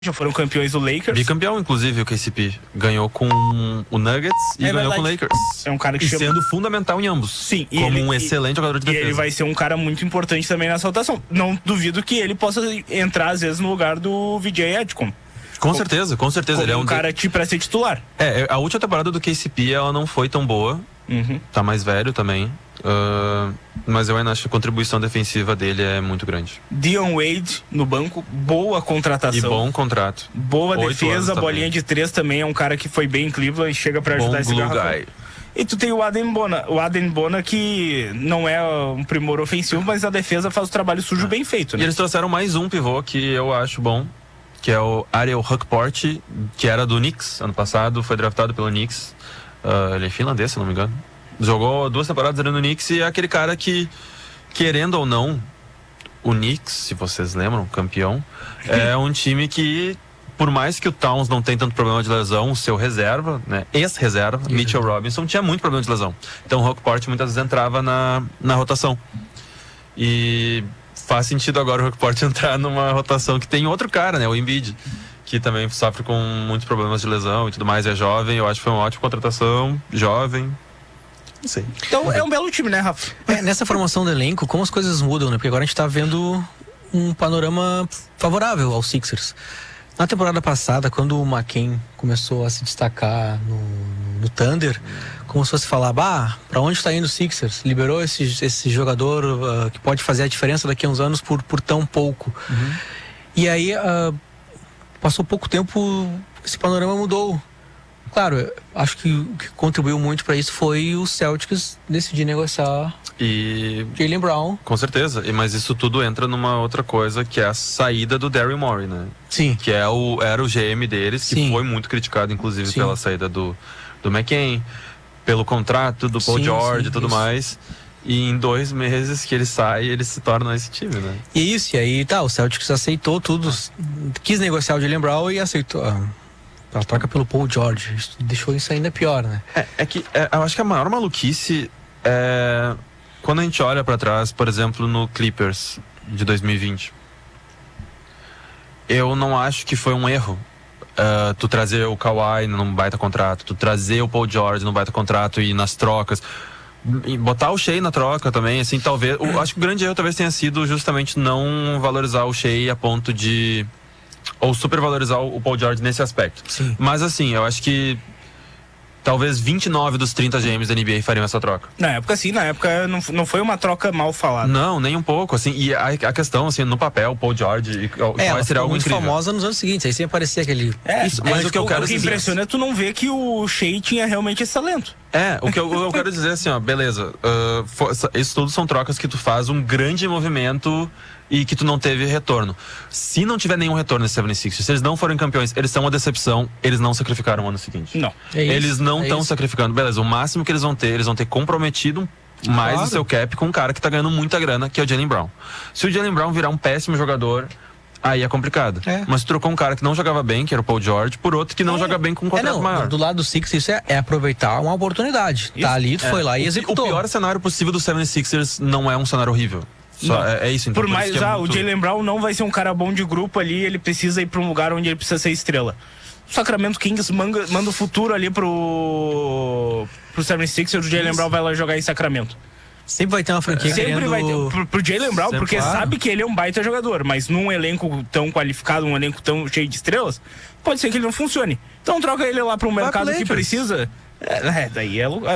já foram campeões do Lakers. Bicampeão, inclusive, o KCP. Ganhou com o Nuggets e ganhou com o Lakers. É um cara que sendo fundamental em ambos. Sim. Como um excelente jogador de defesa. E ele vai ser um cara muito importante também nessa rotação. Não duvido que ele possa entrar, às vezes, no lugar do VJ Edgecombe. Com certeza. Ele é um cara pra ser titular. A última temporada do KCP, ela não foi tão boa. Tá mais velho também. Mas eu ainda acho que a contribuição defensiva dele é muito grande. Dion Wade no banco, boa contratação. E bom contrato. Boa defesa, bolinha de 3 também, é um cara que foi bem em Cleveland e chega pra ajudar esse garrafão. E tu tem o Adem Bona, que não é um primor ofensivo, mas a defesa faz o trabalho sujo bem feito, né? E eles trouxeram mais um pivô que eu acho bom, que é o Ariel Huckport, que era do Knicks ano passado, foi draftado pelo Knicks. Ele é finlandês, se não me engano. Jogou 2 temporadas ali no Knicks e é aquele cara que, querendo ou não, o Knicks, se vocês lembram, campeão, é um time que, por mais que o Towns não tenha tanto problema de lesão, o seu reserva, né, ex-reserva, Mitchell Robinson, tinha muito problema de lesão. Então o Huckport muitas vezes entrava na rotação. E faz sentido agora o Huckport entrar numa rotação que tem outro cara, né, o Embiid, que também sofre com muitos problemas de lesão e tudo mais, é jovem. Eu acho que foi uma ótima contratação, jovem. Não sei. Então é um belo time, né, Rafa? Nessa formação do elenco, como as coisas mudam, né? Porque agora a gente tá vendo um panorama favorável aos Sixers. Na temporada passada, quando o McCain começou a se destacar no Thunder, como se fosse falar, pra onde tá indo o Sixers? Liberou esse jogador que pode fazer a diferença daqui a uns anos por tão pouco. E aí, passou pouco tempo, esse panorama mudou. Claro, acho que o que contribuiu muito para isso foi o Celtics decidir negociar Jaylen Brown. Com certeza, mas isso tudo entra numa outra coisa, que é a saída do Daryl Morey, né? Sim. Que era o GM deles, que foi muito criticado, inclusive, pela saída do McCain, pelo contrato do Paul George e tudo mais. E em 2 meses que ele sai, ele se torna esse time, né? Isso, e aí o Celtics aceitou tudo, quis negociar o Jaylen Brown e aceitou a troca pelo Paul George. Isso deixou isso ainda pior, né? Eu acho que a maior maluquice é quando a gente olha pra trás, por exemplo, no Clippers de 2020. Eu não acho que foi um erro tu trazer o Kawhi num baita contrato, tu trazer o Paul George num baita contrato e nas trocas, e botar o Shea na troca também, assim, talvez. Acho que o grande erro talvez tenha sido justamente não valorizar o Shea a ponto de, ou supervalorizar o Paul George nesse aspecto. Sim. Mas assim, eu acho que talvez 29 dos 30 GMs da NBA fariam essa troca. Na época não foi uma troca mal falada. Não, nem um pouco, assim, e a questão, assim, no papel, o Paul George vai ser algo muito incrível. famosa nos anos seguintes, aí sempre aparecia aquele... Mas o que eu quero dizer... O que impressiona é tu não ver que o Shea tinha realmente esse talento. O que eu quero dizer assim, beleza, isso tudo são trocas que tu faz um grande movimento e que tu não teve retorno. Se não tiver nenhum retorno nesse 76ers, se eles não forem campeões, eles são uma decepção, eles não sacrificaram o ano seguinte. Não. Eles não estão sacrificando. Beleza, o máximo que eles vão ter comprometido mais o seu cap com um cara que tá ganhando muita grana, que é o Jaylen Brown. Se o Jaylen Brown virar um péssimo jogador, aí é complicado. Mas trocou um cara que não jogava bem, que era o Paul George, por outro que não joga bem com um contrato maior. Do lado do Sixers, isso é aproveitar uma oportunidade. Tá ali, tu foi lá e executou. O pior cenário possível do 76ers não é um cenário horrível. É isso, então. Por mais, o Jaylen Brown não vai ser um cara bom de grupo ali, ele precisa ir pra um lugar onde ele precisa ser estrela. O Sacramento Kings manda o futuro ali pro 76ers, o Jaylen Brown vai lá jogar em Sacramento. Sempre vai ter uma franquia Sempre vai ter, pro Jaylen Brown, porque sabe que ele é um baita jogador, mas num elenco tão qualificado, um elenco tão cheio de estrelas, pode ser que ele não funcione. Então troca ele lá pra um mercado que precisa. Daí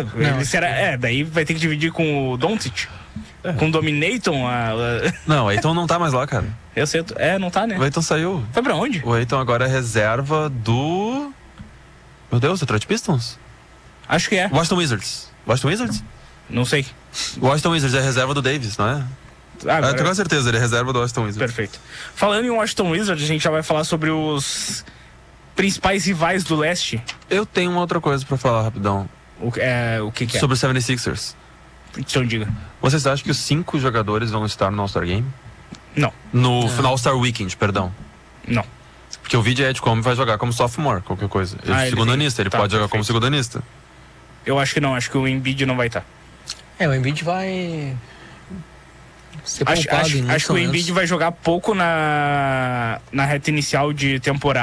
daí vai ter que dividir com o Doncic. Com o Dominaton. Não, o Ayton não tá mais lá, cara. Eu sei, não tá, né? O Ayton saiu. Foi pra onde? O Ayton agora é reserva do... Meu Deus, Detroit Pistons? Acho que é. Washington Wizards? Não sei. Washington Wizards é reserva do Davis, não é? Agora... Eu tenho com certeza, ele é reserva do Washington Wizards. Perfeito. Falando em Washington Wizards, a gente já vai falar sobre os principais rivais do leste. Eu tenho uma outra coisa pra falar rapidão. O que é? Sobre o 76ers. Então diga. Vocês acham que os 5 jogadores vão estar no All-Star Game? Não. No All-Star Weekend, perdão. Não. Porque o VJ Edgecombe vai jogar como sophomore, qualquer coisa. Ele é segundanista, ele pode jogar como segundanista. Eu acho que não, acho que o Embiid não vai estar. O Embiid vai... ser Acho poupado em muitos que o momentos. Embiid vai jogar pouco na reta inicial de temporada.